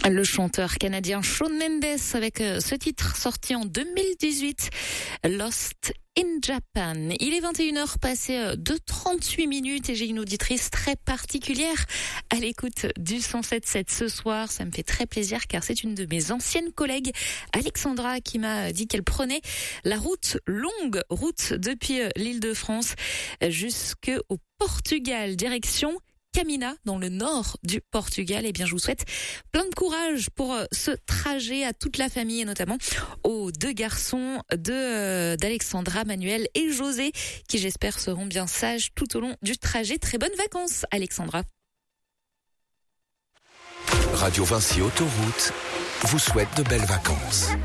Le chanteur canadien Shawn Mendes avec ce titre sorti en 2018, Lost in Japan. Il est 21h passé de 38 minutes et j'ai une auditrice très particulière à l'écoute du 107.7 ce soir. Ça me fait très plaisir car c'est une de mes anciennes collègues, Alexandra, qui m'a dit qu'elle prenait la longue route depuis l'Île-de-France jusqu'au Portugal, direction Camina, dans le nord du Portugal. Eh bien, je vous souhaite plein de courage pour ce trajet à toute la famille et notamment aux deux garçons d'Alexandra, Manuel et José, qui j'espère seront bien sages tout au long du trajet. Très bonnes vacances, Alexandra. Radio Vinci Autoroute vous souhaite de belles vacances.